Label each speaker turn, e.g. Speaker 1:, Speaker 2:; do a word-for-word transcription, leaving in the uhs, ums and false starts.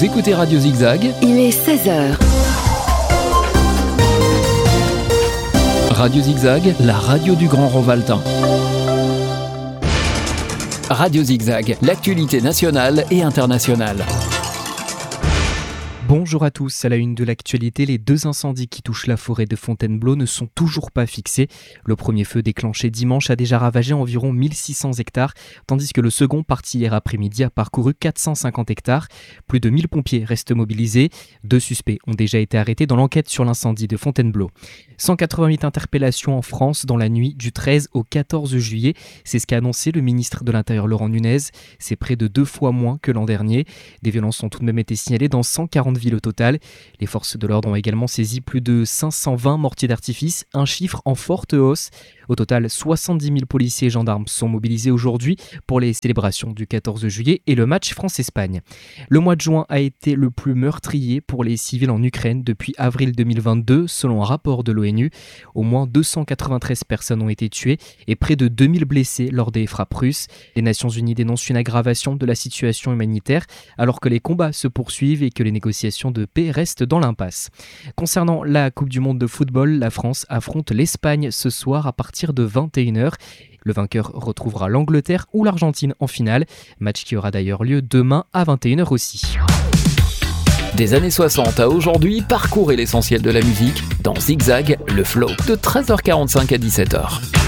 Speaker 1: Vous écoutez Radio Zigzag.
Speaker 2: Il est seize heures.
Speaker 1: Radio Zigzag, la radio du Grand Rovaltin. Radio Zigzag, l'actualité nationale et internationale.
Speaker 3: Bonjour à tous, à la une de l'actualité, les deux incendies qui touchent la forêt de Fontainebleau ne sont toujours pas fixés. Le premier feu déclenché dimanche a déjà ravagé environ mille six cents hectares, tandis que le second, parti hier après-midi, a parcouru quatre cent cinquante hectares. Plus de mille pompiers restent mobilisés. Deux suspects ont déjà été arrêtés dans l'enquête sur l'incendie de Fontainebleau. cent quatre-vingt-huit interpellations en France dans la nuit du treize au quatorze juillet. C'est ce qu'a annoncé le ministre de l'Intérieur Laurent Nunez. C'est près de deux fois moins que l'an dernier. Des violences ont tout de même été signalées dans cent quarante villes au total. Les forces de l'ordre ont également saisi plus de cinq cent vingt mortiers d'artifice, un chiffre en forte hausse. Au total, soixante-dix mille policiers et gendarmes sont mobilisés aujourd'hui pour les célébrations du quatorze juillet et le match France-Espagne. Le mois de juin a été le plus meurtrier pour les civils en Ukraine depuis avril deux mille vingt-deux, selon un rapport de l'ONU. Au moins deux cent quatre-vingt-treize personnes ont été tuées et près de deux mille blessés lors des frappes russes. Les Nations Unies dénoncent une aggravation de la situation humanitaire alors que les combats se poursuivent et que les négociations de paix restent dans l'impasse. Concernant la Coupe du Monde de football, la France affronte l'Espagne ce soir à partir de vingt et une heures. Le vainqueur retrouvera l'Angleterre ou l'Argentine en finale, match qui aura d'ailleurs lieu demain à vingt et une heures aussi.
Speaker 1: Des années soixante à aujourd'hui, parcourez l'essentiel de la musique dans Zigzag, le flow, de treize heures quarante-cinq à dix-sept heures.